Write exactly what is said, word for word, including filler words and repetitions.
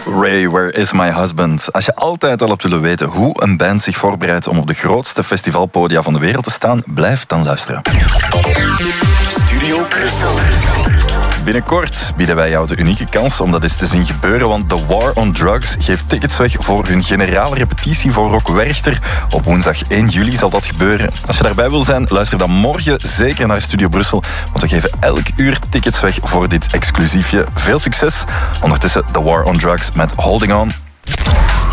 Ray, Where is my husband? Als je altijd al hebt willen weten hoe een band zich voorbereidt om op de grootste festivalpodia van de wereld te staan, blijf dan luisteren. Studio Brussel. Binnenkort bieden wij jou de unieke kans om dat eens te zien gebeuren, want The War on Drugs geeft tickets weg voor hun generale repetitie voor Rock Werchter. Op woensdag één juli zal dat gebeuren. Als je daarbij wil zijn, luister dan morgen zeker naar Studio Brussel, want we geven elk uur tickets weg voor dit exclusiefje. Veel succes. Ondertussen The War on Drugs met Holding On.